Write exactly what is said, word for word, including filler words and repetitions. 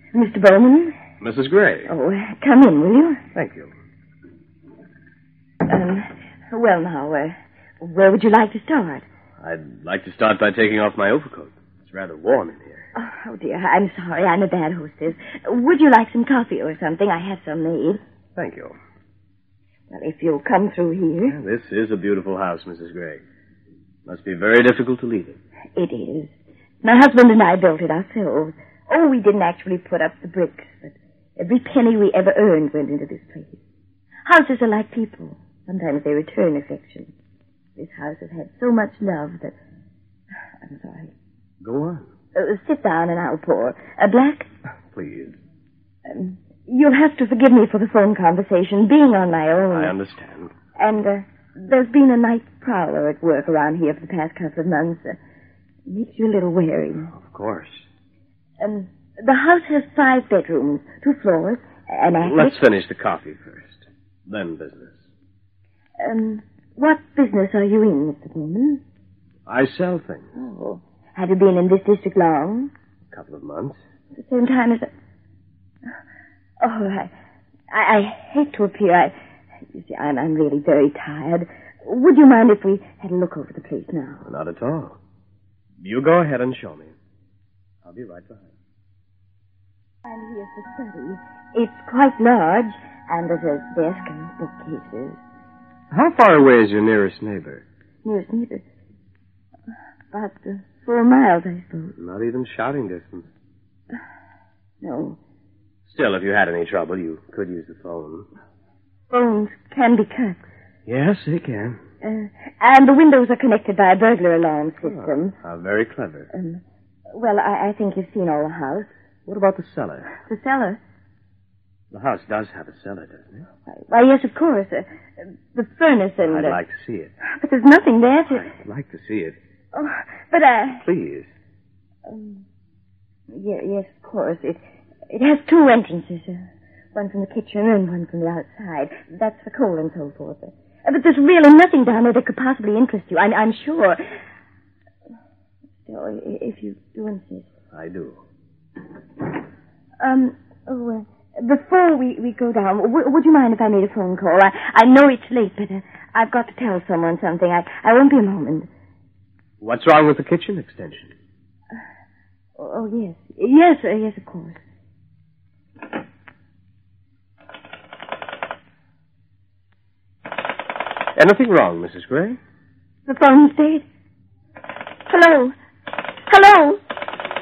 Mister Bowman? Missus Gray. Oh, uh, come in, will you? Thank you. Um, well, now, uh, where would you like to start? I'd like to start by taking off my overcoat. It's rather warm in here. Oh, dear, I'm sorry. I'm a bad hostess. Would you like some coffee or something? I have some made. Thank you. Well, if you'll come through here. This is a beautiful house, Missus Gray. Must be very difficult to leave it. It is. My husband and I built it ourselves. Oh, we didn't actually put up the bricks, but every penny we ever earned went into this place. Houses are like people. Sometimes they return affection. This house has had so much love that... I'm sorry. Go on. Uh, sit down and I'll pour. A black? Please. Um, you'll have to forgive me for the phone conversation, being on my own. I understand. And uh, there's been a night prowler at work around here for the past couple of months. Uh, makes you a little wary. Of course. Um, the house has five bedrooms, two floors, an attic. Let's finish the coffee first. Then business. Um, what business are you in, Mister Bowman? I sell things. Oh. Have you been in this district long? A couple of months. At the same time as... Oh, I, I, I hate to appear. I, you see, I'm, I'm really very tired. Would you mind if we had a look over the place now? Not at all. You go ahead and show me. I'll be right behind. And here's the study. It's quite large, and there's a desk and bookcases. How far away is your nearest neighbor? Nearest neighbor? About uh, four miles, I suppose. Not even shouting distance. No. Still, if you had any trouble, you could use the phone. Phones can be cut. Yes, they can. Uh, and the windows are connected by a burglar alarm system. Oh, how very clever. Um, well, I, I think you've seen all the house. What about the cellar? The cellar? The house does have a cellar, doesn't it? Why, why yes, of course. Uh, the furnace and... I'd uh, like to see it. But there's nothing there to... I'd like to see it. Oh, but, uh... Please. Um, yeah, yes, of course. It it has two entrances. Uh, one from the kitchen and one from the outside. That's for coal and so forth. Uh, but there's really nothing down there that could possibly interest you. I'm, I'm sure. Still, i- if you do insist. I do. Um, oh, uh, before we, we go down, w- would you mind if I made a phone call? I, I know it's late, but uh, I've got to tell someone something. I, I won't be a moment. What's wrong with the kitchen extension? Uh, oh, oh, yes. Yes, uh, yes, of course. Anything wrong, Missus Gray? The phone stayed. Hello? Hello?